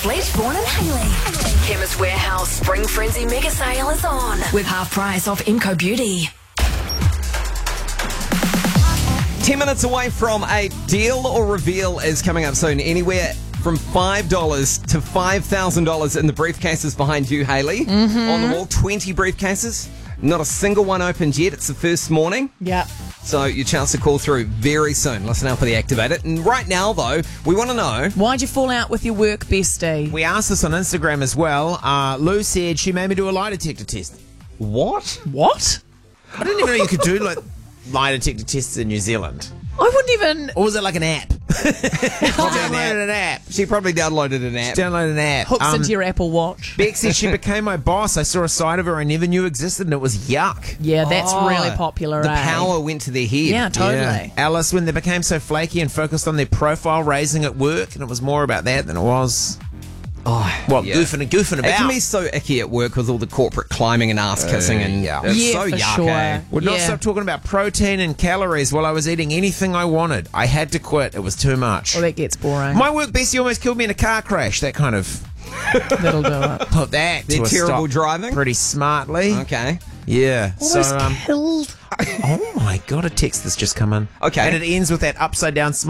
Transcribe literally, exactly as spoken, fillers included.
Fleet, Vaughan and Hayley. Chemist Warehouse Spring Frenzy Mega Sale is on with half price off Imco Beauty. Ten minutes away from a deal or reveal is coming up soon. Anywhere from five dollars to five thousand dollars in the briefcases behind you, Hayley. Mm-hmm. On the wall, twenty briefcases. Not a single one opened yet. It's the first morning. Yep. So your chance to call through very soon. Listen out for the Activate It. And right now, though, we want to know... Why'd you fall out with your work bestie? We asked this on Instagram as well. Uh, Lou said she made me do a lie detector test. What? What? I didn't even know you could do like lie detector tests in New Zealand. I wouldn't even... Or was it like an app? downloaded an app. She probably downloaded an app. She downloaded an app. Hooks Um, into your Apple Watch. Beck said she became my boss. I saw a side of her I never knew existed, and it was yuck. Yeah, that's Oh, really popular, The eh? power went to their head. Yeah, totally. Yeah. Alice, when they became so flaky and focused on their profile raising at work, and it was more about that than it was... Oh, Well, yeah. goofing and goofing It about. can be so icky at work with all the corporate climbing and ass kissing and yeah. it's Yeah, so for yuck, sure. eh? Would not Yeah. stop talking about protein and calories while I was eating anything I wanted. I had to quit. It was too much. Well, that gets boring. My work bestie almost killed me in a car crash. That kind of That'll do it. put that They're to a terrible stop driving? pretty smartly. Okay. Yeah. So, um, killed. oh my God, a text that's just come in. Okay. And it ends with that upside down smile.